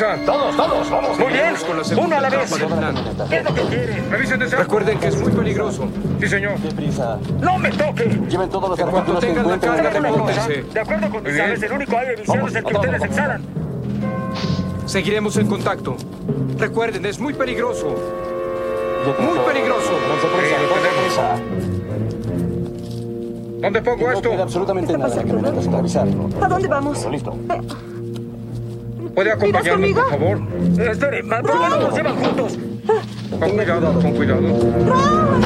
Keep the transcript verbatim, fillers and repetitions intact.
deprisa. Todos, todos, vamos. Muy bien. Con la segunda Uno a la vez. etapa del plan. ¿Qué es lo que quieren? Revisen de Recuerden que es muy peligroso. Sí, señor. Deprisa. ¡No me toque! Lleven todos los En cuanto artículos que tengan la encuentren. carga, Una cosa, repórtense. de acuerdo con mis Muy bien. sabes, el único aire viciado es el que Vamos, ustedes vamos, exhalan. Seguiremos en contacto. Recuerden, es muy peligroso. Deprisa. Muy peligroso. Deprisa, deprisa. ¿Dónde pongo No esto? queda absolutamente nada en la camioneta sin revisar. ¿A dónde vamos? Todo listo. ¿Puede acompañarnos, conmigo? por favor? Eh, espere, ¿por qué no nos llevan juntos? Con cuidado, con cuidado. ¡Ron!